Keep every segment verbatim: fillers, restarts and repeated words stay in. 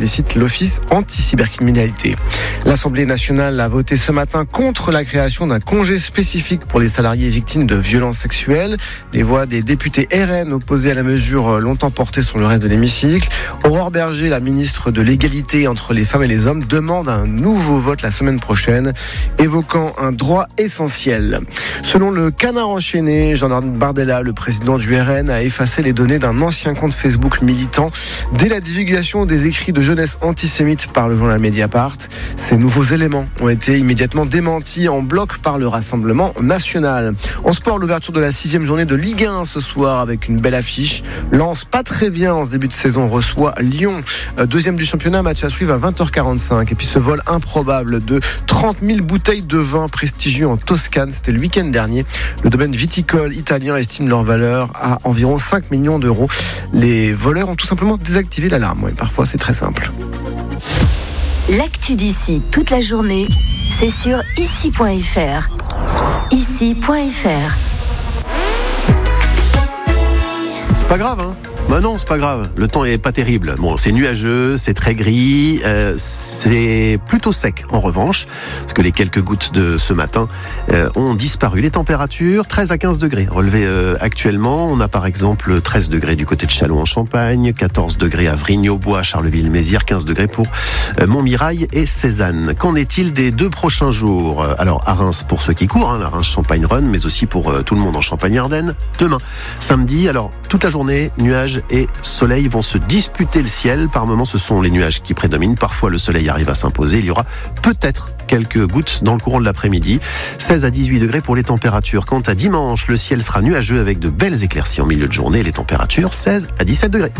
félicite l'Office anti-cybercriminalité. L'Assemblée nationale a voté ce matin contre la création d'un congé spécifique pour les salariés victimes de violences sexuelles. Les voix des députés R N opposés à la mesure longtemps portées sur le reste de l'hémicycle. Aurore Berger, la ministre de l'égalité entre les femmes et les hommes, demande un nouveau vote la semaine prochaine, évoquant un droit essentiel. Selon le Canard enchaîné, Jean-Bernard Bardella, le président du R N, a effacé les données d'un ancien compte Facebook militant dès la divulgation des écrits de jeunesse antisémites par le journal Mediapart. Ces nouveaux éléments ont été immédiatement démentis en bloc par le Rassemblement national. En sport, l'ouverture de la sixième journée de Ligue un ce soir avec une belle affiche. Lens, pas très bien en ce début de saison, reçoit Lyon. Deuxième du championnat, match à suivre à vingt heures quarante-cinq. Et puis ce vol improbable de trente mille bouteilles de vin prestigieux en Toscane, c'était le week-end dernier. Le domaine viticole italien estime leur valeur à environ cinq millions d'euros. Les voleurs ont tout simplement désactivé l'alarme. Ouais, parfois, c'est très simple. L'actu d'ici toute la journée, c'est sur ici point f r. ici point f r. C'est pas grave, hein? Bah non, c'est pas grave. Le temps est pas terrible. Bon, c'est nuageux, c'est très gris, euh, c'est plutôt sec en revanche, parce que les quelques gouttes de ce matin euh, ont disparu. Les températures, treize à quinze degrés relevées euh, actuellement. On a par exemple treize degrés du côté de Châlons en Champagne, quatorze degrés à Vrigne-aux-Bois, Charleville-Mézières, quinze degrés pour euh, Montmirail et Cézanne. Qu'en est-il des deux prochains jours? Alors à Reims pour ceux qui courent, hein, la Reims Champagne Run, mais aussi pour euh, tout le monde en Champagne-Ardenne. Demain, samedi, alors toute la journée, nuages et soleil vont se disputer le ciel. Par moments, ce sont les nuages qui prédominent. Parfois, le soleil arrive à s'imposer. Il y aura peut-être quelques gouttes dans le courant de l'après-midi. seize à dix-huit degrés pour les températures. Quant à dimanche, le ciel sera nuageux avec de belles éclaircies en milieu de journée. Les températures, seize à dix-sept degrés.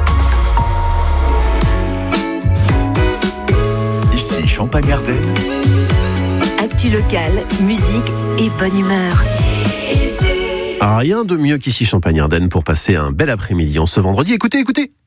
Ici, Champagne-Ardenne. Actu locale, musique et bonne humeur. Rien de mieux qu'ici Champagne-Ardenne pour passer un bel après-midi en ce vendredi. Écoutez, écoutez